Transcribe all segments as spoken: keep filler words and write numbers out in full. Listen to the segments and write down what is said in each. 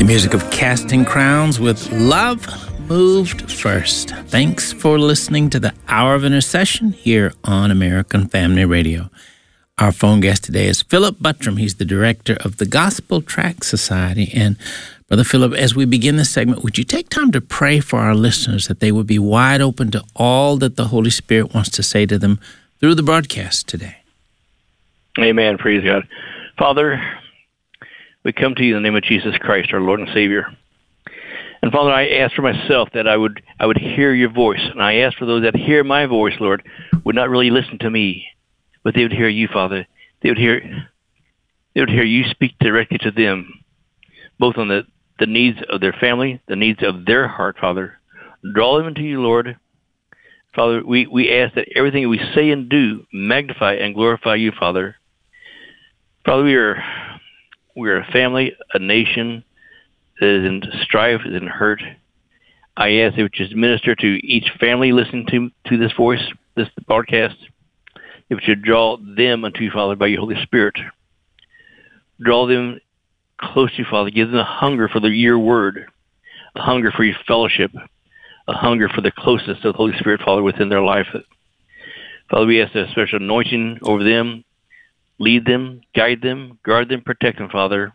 The music of Casting Crowns with Love Moved First. Thanks for listening to the Hour of Intercession here on American Family Radio. Our phone guest today is Philip Buttram. He's the director of the Gospel Tract Society. And Brother Philip, as we begin this segment, would you take time to pray for our listeners that they would be wide open to all that the Holy Spirit wants to say to them through the broadcast today? Amen. Praise God. Father, we come to you in the name of Jesus Christ, our Lord and Savior. And Father, I ask for myself that I would I would hear your voice. And I ask for those that hear my voice, Lord, would not really listen to me, but they would hear you, Father. They would hear they would hear you speak directly to them, both on the, the needs of their family, the needs of their heart, Father. Draw them into you, Lord. Father, we, we ask that everything we say and do magnify and glorify you, Father. Father, we are we are a family, a nation that is in strife, is in hurt. I ask that you would just minister to each family listening to, to this voice, this broadcast. If you should draw them unto you, Father, by your Holy Spirit. Draw them close to you, Father. Give them a hunger for the, your word, a hunger for your fellowship, a hunger for the closeness of the Holy Spirit, Father, within their life. Father, we ask a special anointing over them. Lead them, guide them, guard them, protect them, Father.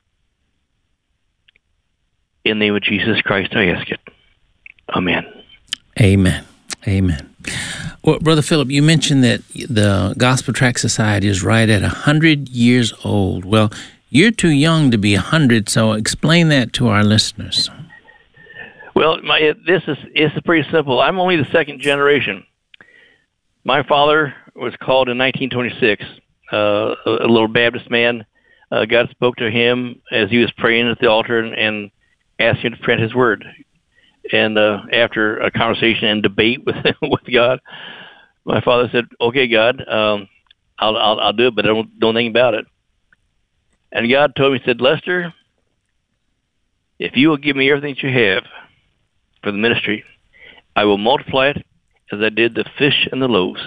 In the name of Jesus Christ, I ask it. Amen. Amen. Amen. Well, Brother Philip, you mentioned that the Gospel Tract Society is right at one hundred years old. Well, you're too young to be one hundred, so explain that to our listeners. Well, my, this is it's pretty simple. I'm only the second generation. My father was called in nineteen twenty-six. Uh, a, a little Baptist man. Uh, God spoke to him as he was praying at the altar and, and asked him to print his word. And uh, after a conversation and debate with with God, my father said, "Okay, God, um, I'll, I'll I'll do it, but I don't know anything about it." And God told me, he said, "Lester, if you will give me everything that you have for the ministry, I will multiply it as I did the fish and the loaves."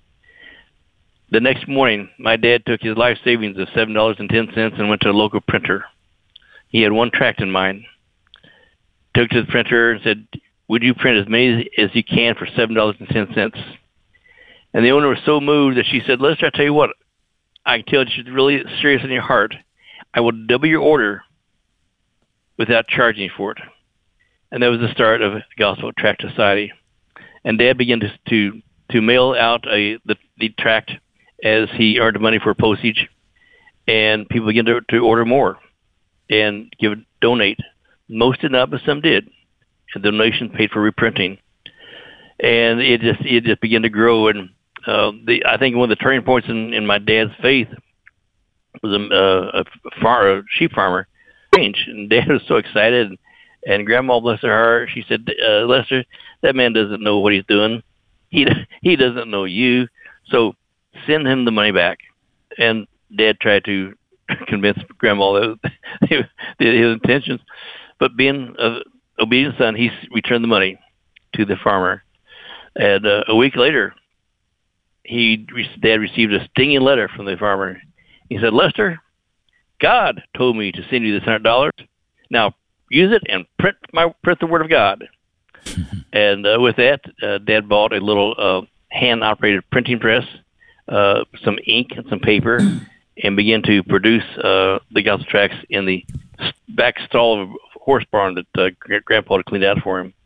The next morning, my dad took his life savings of seven dollars and ten cents and went to a local printer. He had one tract in mind. Took to the printer and said, "Would you print as many as you can for seven dollars and ten cents? And the owner was so moved that she said, "Lester, I tell you what, I can tell that you're really serious in your heart. I will double your order without charging for it." And that was the start of Gospel Tract Society. And Dad began to to, to mail out a the, the tract as he earned money for postage, and people began to, to order more and give donate. Most did not, but some did. And the donation paid for reprinting, and it just it just began to grow. And uh, the I think one of the turning points in, in my dad's faith was a, a, a, far, a sheep farmer. And Dad was so excited, and, and Grandma, bless her heart, she said, uh, "Lester, that man doesn't know what he's doing. He he doesn't know you. So send him the money back." And Dad tried to convince Grandma that his intentions, but being an obedient son, he returned the money to the farmer. And uh, a week later, he Dad received a stinging letter from the farmer. He said, "Lester, God told me to send you this hundred dollars. Now use it and print my print the Word of God." And uh, with that, uh, Dad bought a little uh, hand-operated printing press, uh, some ink and some paper, and began to produce uh, the gospel tracts in the back stall of a horse barn that uh, Grandpa had cleaned out for him.